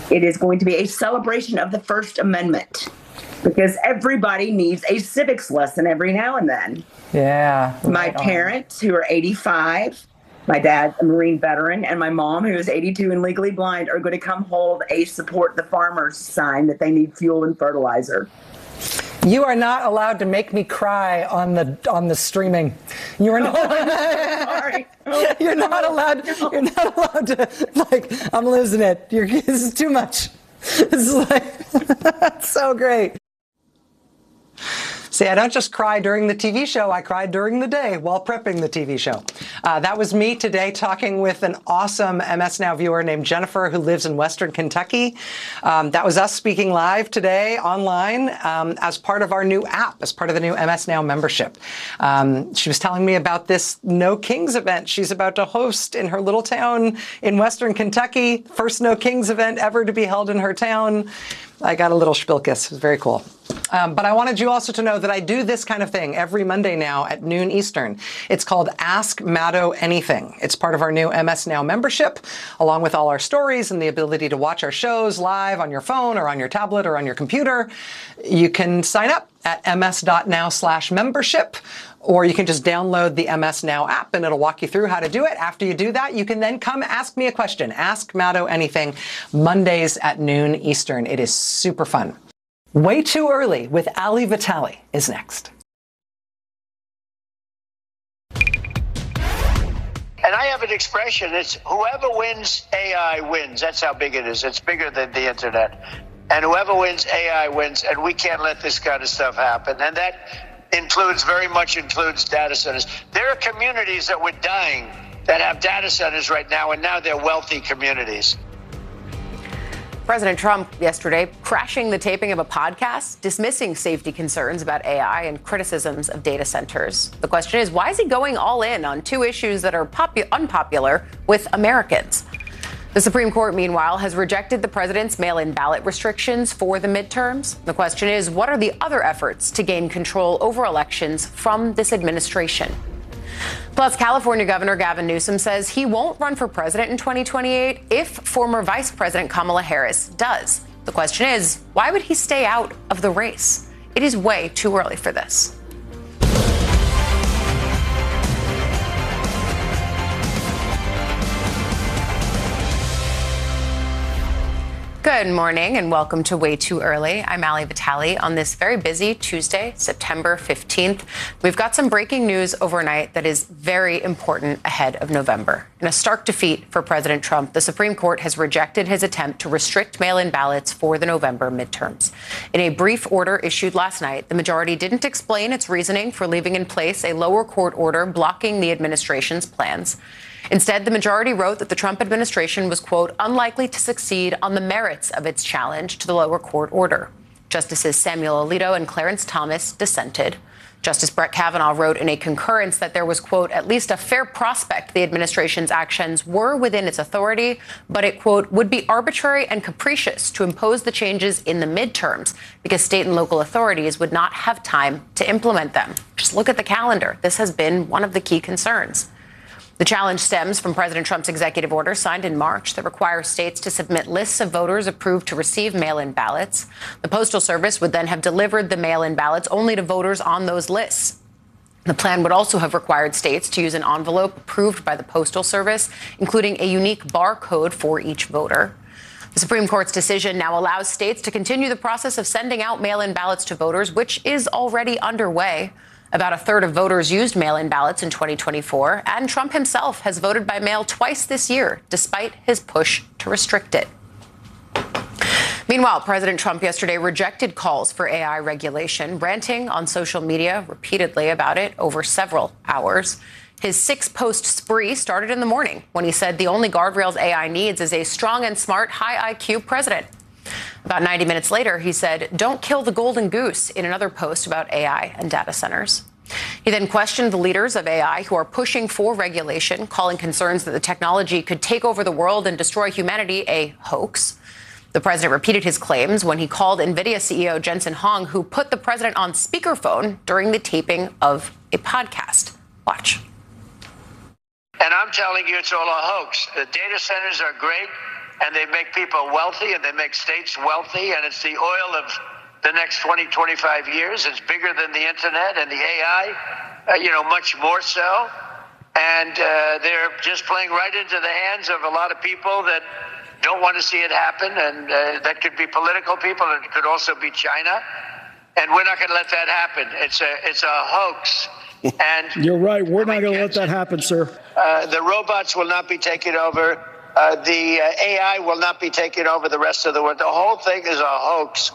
It is going to be a celebration of the First Amendment because everybody needs a civics lesson every now and then. Yeah. My parents, who are 85, my dad's a Marine veteran, and my mom, who is 82 and legally blind, are going to come hold a support the farmers sign that they need fuel and fertilizer. You are not allowed to make me cry on the streaming. You are not. Sorry. You're not allowed. You're not allowed to. I'm losing it. This is too much. This is so great. See, I don't just cry during the TV show. I cried during the day while prepping the TV show. That was me today talking with an awesome MS Now viewer named Jennifer who lives in Western Kentucky. That was us speaking live today online as part of our new app, as part of the new MS Now membership. She was telling me about this No Kings event she's about to host in her little town in Western Kentucky. First No Kings event ever to be held in her town. I got a little spilkus. It was very cool. But I wanted you also to know that I do this kind of thing every Monday now at noon Eastern. It's called Ask Maddo Anything. It's part of our new MS Now membership, along with all our stories and the ability to watch our shows live on your phone or on your tablet or on your computer. You can sign up at ms.now/membership, or you can just download the MS Now app and it'll walk you through how to do it. After you do that, you can then come ask me a question. Ask Maddo Anything, Mondays at noon Eastern. It is super fun. Way Too Early with Ali Vitali is next. And I have an expression. It's whoever wins AI wins. That's how big it is. It's bigger than the internet. And whoever wins AI wins. And we can't let this kind of stuff happen. And that very much includes data centers. There are communities that were dying that have data centers right now, and now they're wealthy communities. President Trump yesterday crashing the taping of a podcast, dismissing safety concerns about AI and criticisms of data centers. The question is, why is he going all in on two issues that are unpopular with Americans? The Supreme Court, meanwhile, has rejected the president's mail-in ballot restrictions for the midterms. The question is, what are the other efforts to gain control over elections from this administration? Plus, California Governor Gavin Newsom says he won't run for president in 2028 if former Vice President Kamala Harris does. The question is, why would he stay out of the race? It is way too early for this. Good morning and welcome to Way Too Early. I'm Ali Vitali on this very busy Tuesday, September 15th. We've got some breaking news overnight that is very important ahead of November. In a stark defeat for President Trump, the Supreme Court has rejected his attempt to restrict mail-in ballots for the November midterms. In a brief order issued last night, the majority didn't explain its reasoning for leaving in place a lower court order blocking the administration's plans. Instead, the majority wrote that the Trump administration was, quote, unlikely to succeed on the merits of its challenge to the lower court order. Justices Samuel Alito and Clarence Thomas dissented. Justice Brett Kavanaugh wrote in a concurrence that there was, quote, at least a fair prospect the administration's actions were within its authority, but it, quote, would be arbitrary and capricious to impose the changes in the midterms because state and local authorities would not have time to implement them. Just look at the calendar. This has been one of the key concerns. The challenge stems from President Trump's executive order signed in March that requires states to submit lists of voters approved to receive mail-in ballots. The Postal Service would then have delivered the mail-in ballots only to voters on those lists. The plan would also have required states to use an envelope approved by the Postal Service, including a unique barcode for each voter. The Supreme Court's decision now allows states to continue the process of sending out mail-in ballots to voters, which is already underway. About a third of voters used mail-in ballots in 2024, and Trump himself has voted by mail twice this year, despite his push to restrict it. Meanwhile, President Trump yesterday rejected calls for AI regulation, ranting on social media repeatedly about it over several hours. His 6-post spree started in the morning when he said the only guardrails AI needs is a strong and smart, high IQ president. About 90 minutes later, he said, don't kill the golden goose in another post about AI and data centers. He then questioned the leaders of AI who are pushing for regulation, calling concerns that the technology could take over the world and destroy humanity a hoax. The president repeated his claims when he called NVIDIA CEO Jensen Huang, who put the president on speakerphone during the taping of a podcast. Watch. And I'm telling you, it's all a hoax. The data centers are great. and they make people wealthy, and they make states wealthy, and it's the oil of the next 20, 25 years. It's bigger than the internet and the AI, much more so. And they're just playing right into the hands of a lot of people that don't want to see it happen. And that could be political people. It could also be China. And we're not going to let that happen. It's a hoax. And you're right. We're not going to let that happen, sir. The robots will not be taking over. The AI will not be taking over the rest of the world. The whole thing is a hoax.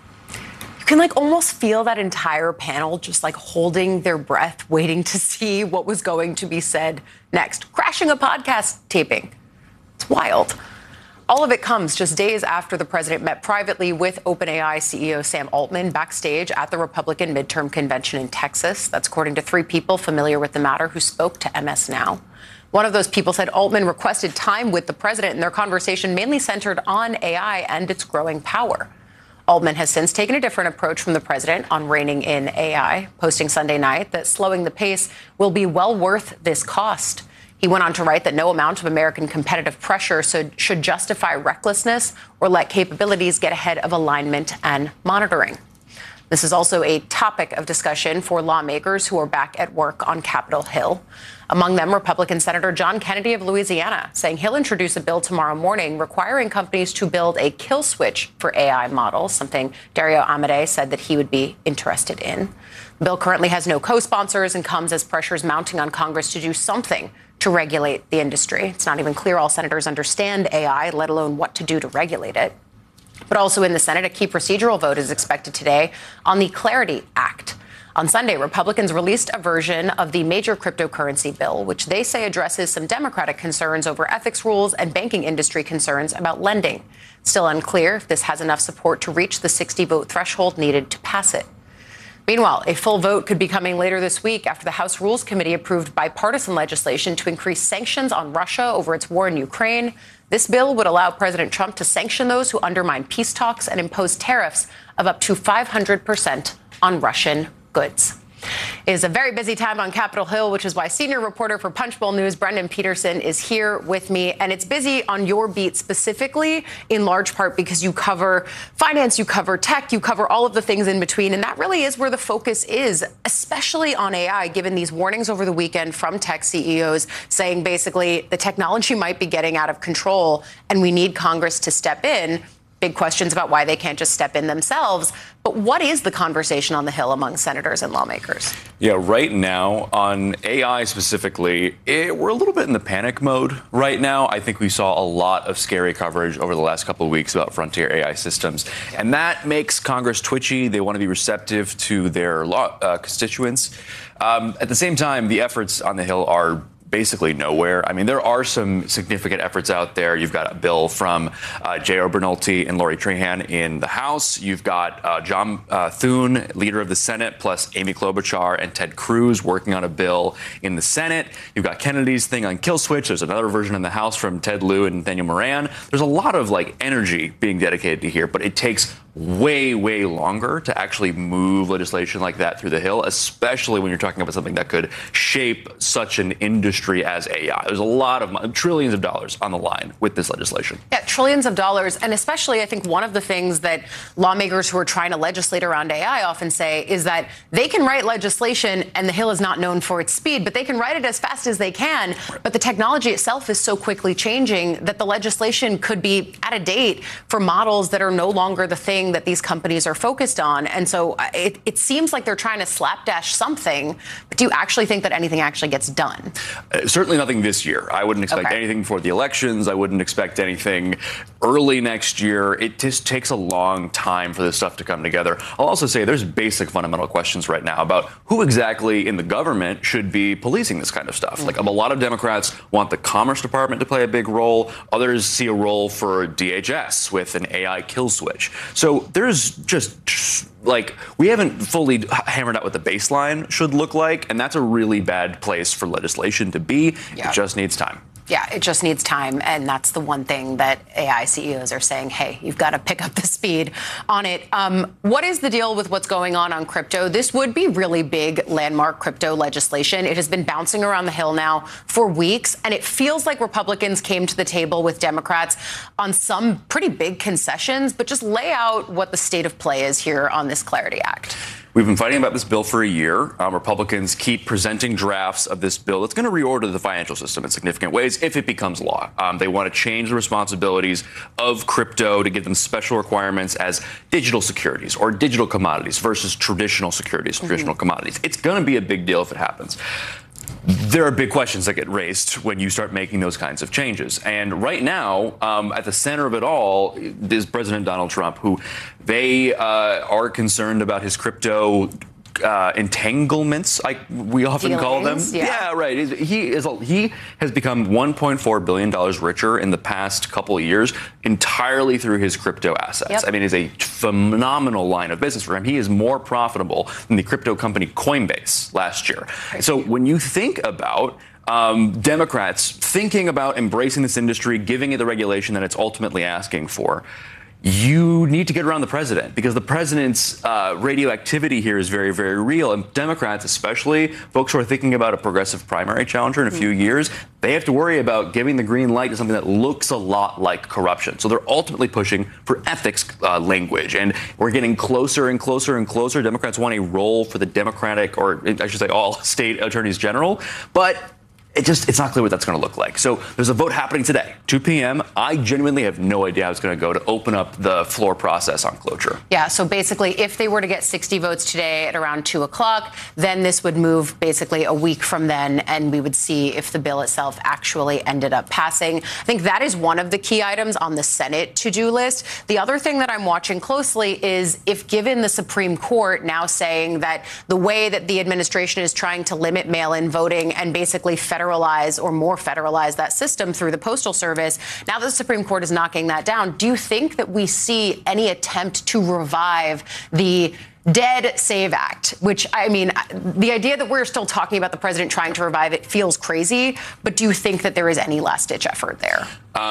You can almost feel that entire panel just holding their breath, waiting to see what was going to be said next. Crashing a podcast taping. It's wild. All of it comes just days after the president met privately with OpenAI CEO Sam Altman backstage at the Republican midterm convention in Texas. That's according to 3 people familiar with the matter who spoke to MS Now. One of those people said Altman requested time with the president, and their conversation mainly centered on AI and its growing power. Altman has since taken a different approach from the president on reining in AI, posting Sunday night that slowing the pace will be well worth this cost. He went on to write that no amount of American competitive pressure should justify recklessness or let capabilities get ahead of alignment and monitoring. This is also a topic of discussion for lawmakers who are back at work on Capitol Hill. Among them, Republican Senator John Kennedy of Louisiana, saying he'll introduce a bill tomorrow morning requiring companies to build a kill switch for AI models, something Dario Amodei said that he would be interested in. The bill currently has no co-sponsors and comes as pressures mounting on Congress to do something to regulate the industry. It's not even clear all senators understand AI, let alone what to do to regulate it. But also in the Senate, a key procedural vote is expected today on the Clarity Act. On Sunday, Republicans released a version of the major cryptocurrency bill, which they say addresses some Democratic concerns over ethics rules and banking industry concerns about lending. Still unclear if this has enough support to reach the 60-vote threshold needed to pass it. Meanwhile, a full vote could be coming later this week after the House Rules Committee approved bipartisan legislation to increase sanctions on Russia over its war in Ukraine. This bill would allow President Trump to sanction those who undermine peace talks and impose tariffs of up to 500% on Russian goods. It is a very busy time on Capitol Hill, which is why senior reporter for Punchbowl News, Brendan Peterson, is here with me. And it's busy on your beat specifically, in large part because you cover finance, you cover tech, you cover all of the things in between. And that really is where the focus is, especially on AI, given these warnings over the weekend from tech CEOs saying basically the technology might be getting out of control and we need Congress to step in. Big questions about why they can't just step in themselves. But what is the conversation on the Hill among senators and lawmakers? Yeah, right now on AI specifically, we're a little bit in the panic mode right now. I think we saw a lot of scary coverage over the last couple of weeks about frontier AI systems. And that makes Congress twitchy. They want to be receptive to their constituents. At the same time, the efforts on the Hill are basically nowhere. I mean, there are some significant efforts out there. You've got a bill from J.R. Bernolti and Lori Trahan in the House. You've got John Thune, leader of the Senate, plus Amy Klobuchar and Ted Cruz working on a bill in the Senate. You've got Kennedy's thing on kill switch. There's another version in the House from Ted Lieu and Nathaniel Moran. There's a lot of energy being dedicated to here, but it takes way, way longer to actually move legislation like that through the Hill, especially when you're talking about something that could shape such an industry as AI. There's a lot of trillions of dollars on the line with this legislation. Yeah, trillions of dollars. And especially, I think one of the things that lawmakers who are trying to legislate around AI often say is that they can write legislation, and the Hill is not known for its speed, but they can write it as fast as they can. But the technology itself is so quickly changing that the legislation could be out of date for models that are no longer the thing that these companies are focused on. And so it seems like they're trying to slapdash something. But do you actually think that anything actually gets done? Certainly nothing this year. I wouldn't expect anything before the elections. I wouldn't expect anything early next year. It just takes a long time for this stuff to come together. I'll also say there's basic fundamental questions right now about who exactly in the government should be policing this kind of stuff. A lot of Democrats want the Commerce Department to play a big role. Others see a role for DHS with an AI kill switch. So there's just we haven't fully hammered out what the baseline should look like, and that's a really bad place for legislation to be. Yeah. It just needs time. Yeah, it just needs time. And that's the one thing that AI CEOs are saying, hey, you've got to pick up the speed on it. What is the deal with what's going on crypto? This would be really big landmark crypto legislation. It has been bouncing around the Hill now for weeks, and it feels like Republicans came to the table with Democrats on some pretty big concessions. But just lay out what the state of play is here on this Clarity Act. We've been fighting about this bill for a year. Republicans keep presenting drafts of this bill that's going to reorder the financial system in significant ways if it becomes law. They want to change the responsibilities of crypto to give them special requirements as digital securities or digital commodities versus traditional securities, traditional commodities. It's going to be a big deal if it happens. There are big questions that get raised when you start making those kinds of changes. And right now, at the center of it all is President Donald Trump, who they are concerned about his crypto entanglements, like we often call them. Yeah, right. He has become $1.4 billion richer in the past couple of years entirely through his crypto assets. Yep. I mean, it's a phenomenal line of business for him. He is more profitable than the crypto company Coinbase last year. So when you think about Democrats thinking about embracing this industry, giving it the regulation that it's ultimately asking for, you need to get around the president because the president's radioactivity here is very, very real. And Democrats, especially folks who are thinking about a progressive primary challenger in a few years, they have to worry about giving the green light to something that looks a lot like corruption. So they're ultimately pushing for ethics language. And we're getting closer and closer and closer. Democrats want a role for the Democratic, or I should say all state attorneys general. But it's not clear what that's going to look like. So there's a vote happening today, 2 p.m. I genuinely have no idea how it's going to go to open up the floor process on cloture. Yeah, so basically, if they were to get 60 votes today at around 2 o'clock, then this would move basically a week from then, and we would see if the bill itself actually ended up passing. I think that is one of the key items on the Senate to-do list. The other thing that I'm watching closely is if given the Supreme Court now saying that the way that the administration is trying to limit mail-in voting and basically federalize or more federalize that system through the Postal Service. Now that the Supreme Court is knocking that down, do you think that we see any attempt to revive the dead SAVE Act, which, I mean, the idea that we're still talking about the president trying to revive it feels crazy, but do you think that there is any last-ditch effort there?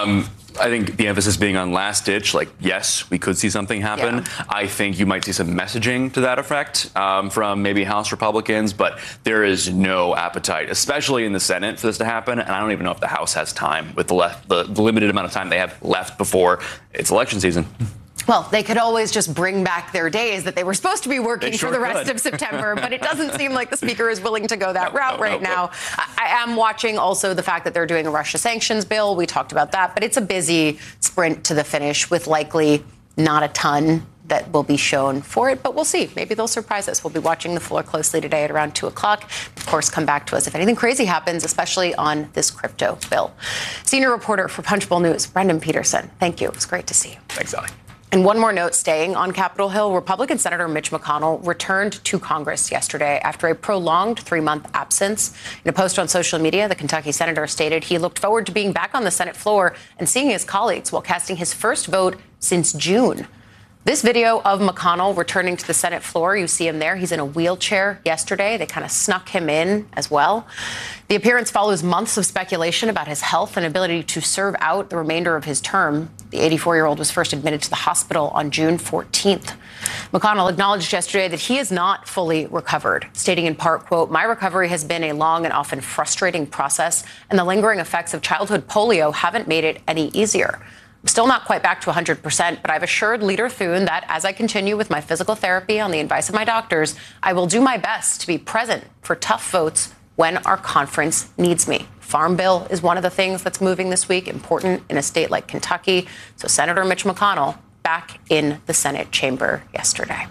I think the emphasis being on last ditch, like, yes, we could see something happen. Yeah. I think you might see some messaging to that effect from maybe House Republicans, but there is no appetite, especially in the Senate, for this to happen. And I don't even know if the House has time with the limited amount of time they have left before it's election season. Well, they could always just bring back their days that they were supposed to be working for the rest of September, but it doesn't seem like the speaker is willing to go that route right now. I am watching also the fact that they're doing a Russia sanctions bill. We talked about that, but it's a busy sprint to the finish with likely not a ton that will be shown for it, but we'll see. Maybe they'll surprise us. We'll be watching the floor closely today at around 2 o'clock. Of course, come back to us if anything crazy happens, especially on this crypto bill. Senior reporter for Punchbowl News, Brendan Peterson. Thank you. It was great to see you. Thanks, Ali. And one more note, staying on Capitol Hill, Republican Senator Mitch McConnell returned to Congress yesterday after a prolonged 3-month absence. In a post on social media, the Kentucky senator stated he looked forward to being back on the Senate floor and seeing his colleagues while casting his first vote since June. This video of McConnell returning to the Senate floor, you see him there. He's in a wheelchair yesterday. They kind of snuck him in as well. The appearance follows months of speculation about his health and ability to serve out the remainder of his term. The 84-year-old was first admitted to the hospital on June 14th. McConnell acknowledged yesterday that he is not fully recovered, stating in part, quote, "My recovery has been a long and often frustrating process, and the lingering effects of childhood polio haven't made it any easier. I'm still not quite back to 100%, but I've assured Leader Thune that as I continue with my physical therapy on the advice of my doctors, I will do my best to be present for tough votes when our conference needs me." Farm bill is one of the things that's moving this week, important in a state like Kentucky. So Senator Mitch McConnell back in the Senate chamber yesterday.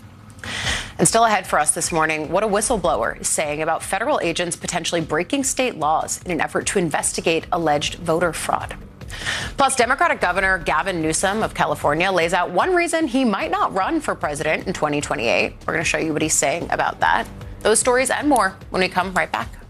And still ahead for us this morning, what a whistleblower is saying about federal agents potentially breaking state laws in an effort to investigate alleged voter fraud. Plus, Democratic Governor Gavin Newsom of California lays out one reason he might not run for president in 2028. We're going to show you what he's saying about that. Those stories and more when we come right back.